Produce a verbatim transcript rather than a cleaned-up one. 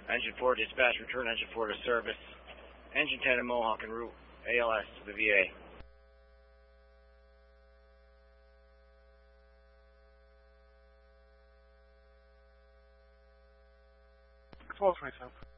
Engine four dispatch, return engine four to service. Engine ten in Mohawk en route, A L S to the V A. twelve twenty-seven.